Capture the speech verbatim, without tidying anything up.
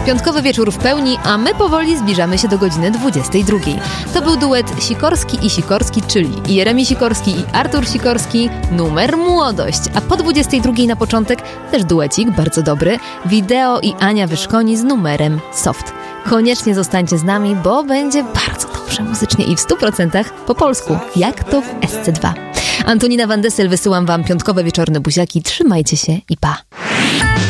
Piątkowy wieczór w pełni, a my powoli zbliżamy się do godziny dwudziestej drugiej. To był duet Sikorski i Sikorski, czyli Jeremi Sikorski i Artur Sikorski, numer Młodość. A po dwudziestej drugiej na początek też duecik, bardzo dobry, Wideo i Ania Wyszkoni z numerem Soft. Koniecznie zostańcie z nami, bo będzie bardzo dobrze muzycznie i w stu procentach po polsku, jak to w S C dwa. Antonina Van Dessel, wysyłam wam piątkowe wieczorne buziaki, trzymajcie się i pa!